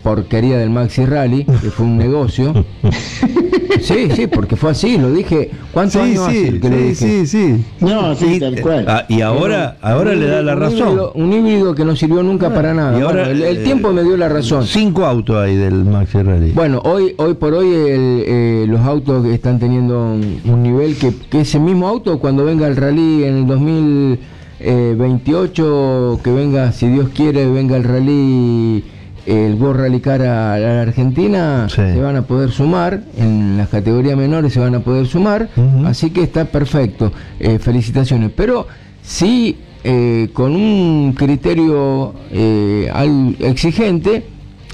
porquería del Maxi Rally, que fue un negocio. Sí, porque fue así, lo dije. ¿Cuántos años hace que lo dije? Sí. No, sí, tal cual. Y ahora le da la razón. Un híbrido que no sirvió nunca para nada. Y ahora, bueno, el tiempo me dio la razón. 5 autos hay del Maxi Rally. Bueno, hoy por hoy los autos están teniendo un nivel que ese mismo auto, cuando venga el rally en el 2028, que venga, si Dios quiere, venga el rally, el World Rally Car a la Argentina, sí, se van a poder sumar, en las categorías menores se van a poder sumar, así que está perfecto, felicitaciones, pero sí con un criterio exigente.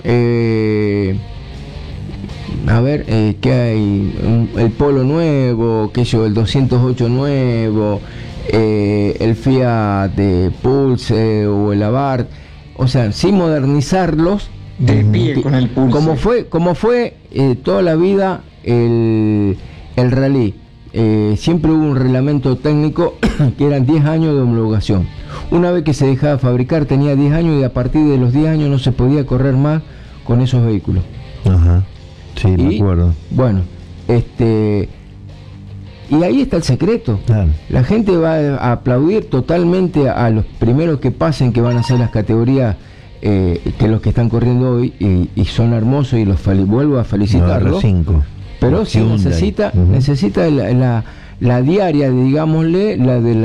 A ver, ¿qué hay? El Polo nuevo, qué sé yo, el 208 nuevo, el Fiat de Pulse o el Abarth, o sea, sin modernizarlos De pie con el Pulse. como fue toda la vida el rally. Siempre hubo un reglamento técnico que eran 10 años de homologación. Una vez que se dejaba fabricar tenía 10 años y a partir de los 10 años no se podía correr más con esos vehículos. Ajá. Sí, me acuerdo. Bueno, y ahí está el secreto. Claro. La gente va a aplaudir totalmente a los primeros que pasen, que van a ser las categorías que los que están corriendo hoy, y son hermosos y los vuelvo a felicitarlos. 5. Pero sí necesita la diaria, digámosle,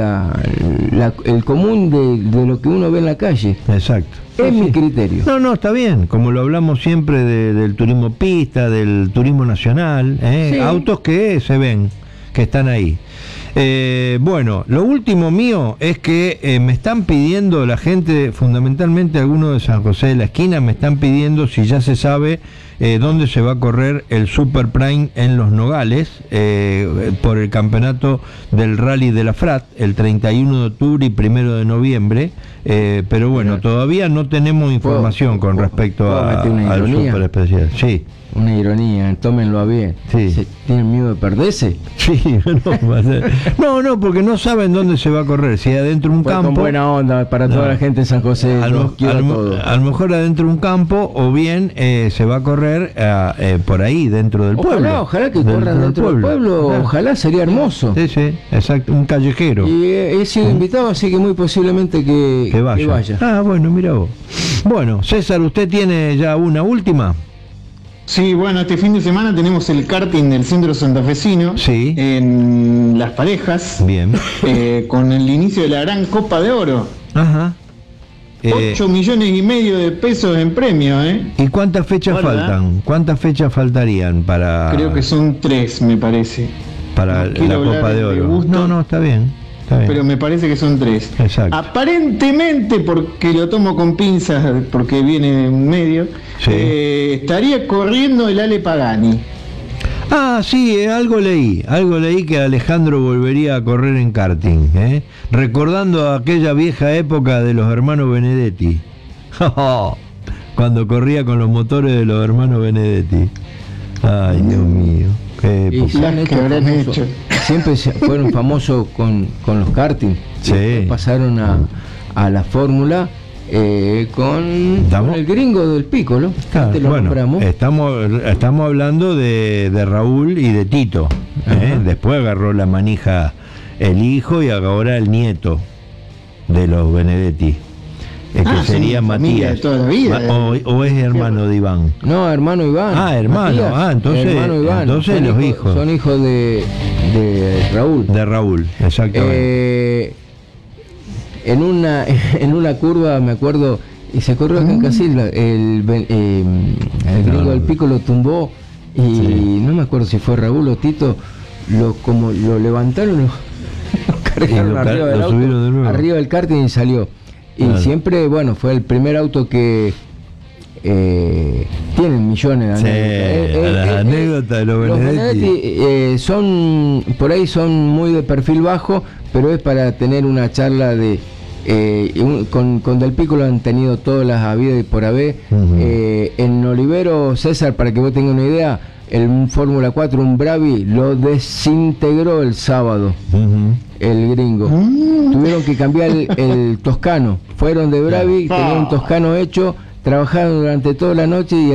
el común de lo que uno ve en la calle. Exacto. Es mi criterio. No, está bien, como lo hablamos siempre del turismo pista, del turismo nacional, Sí. Autos que se ven, que están ahí. Bueno, lo último mío es que me están pidiendo la gente, fundamentalmente algunos de San José de la Esquina, me están pidiendo si ya se sabe dónde se va a correr el Super Prime en Los Nogales, por el campeonato del Rally de la FRAT, el 31 de octubre y 1 de noviembre, pero bueno, todavía no tenemos información con respecto al Super Especial. Sí. Una ironía, tómenlo a bien. Sí. ¿Tienen miedo de perderse? Sí, no, porque no saben dónde se va a correr, si adentro de un campo. Con buena onda para toda la gente de San José. A lo mejor adentro de un campo, o bien se va a correr por ahí, dentro del pueblo. Ojalá que corran dentro del pueblo, ojalá, sería hermoso. Sí, exacto, un callejero. Y he sido invitado, así que muy posiblemente que vaya. Ah, bueno, mira vos. Bueno, César, ¿usted tiene ya una última? Sí, bueno, este fin de semana tenemos el karting del centro santafesino, sí, en Las Parejas. Bien. Con el inicio de la gran Copa de Oro. Ajá. 8,5 millones de pesos en premio, ¿Y cuántas fechas faltan? ¿Cuántas fechas faltarían para...? Creo que son 3, me parece. Para la Copa de Oro. No, está bien. Pero me parece que son 3. Exacto. Aparentemente, porque lo tomo con pinzas, porque viene en medio, sí, estaría corriendo el Ale Pagani. Ah, sí, algo leí que Alejandro volvería a correr en karting, recordando aquella vieja época de los hermanos Benedetti. Cuando corría con los motores de los hermanos Benedetti. Ay, Dios mío. Siempre fueron famosos con los karting. Sí. Pasaron a la fórmula con el gringo del Piccolo. Bueno, estamos hablando de Raúl y de Tito. Después agarró la manija el hijo y ahora el nieto de los Benedetti. Que sería Matías. De toda la vida, o es hermano de Iván. No, hermano Iván. Hermano. Matías, Entonces, hermano Iván. Entonces los hijos. Son hijos de Raúl. De Raúl, exactamente. En una curva, me acuerdo, y se corrió acá en Casilda, el gringo del Pico lo tumbó y no me acuerdo si fue Raúl o Tito, como lo levantaron, lo cargaron arriba del auto, arriba del karting y salió. Y siempre, bueno, fue el primer auto que tienen millones de las anécdotas de los Benedetti. Por ahí son muy de perfil bajo, pero es para tener una charla con Del Piccolo han tenido todas las habidas y por haber. En Olivero, César, para que vos tengas una idea, el Fórmula 4, un Bravi, lo desintegró el sábado. El gringo. Tuvieron que cambiar el Toscano. Fueron de Bravi, tenían un Toscano hecho, trabajaron durante toda la noche y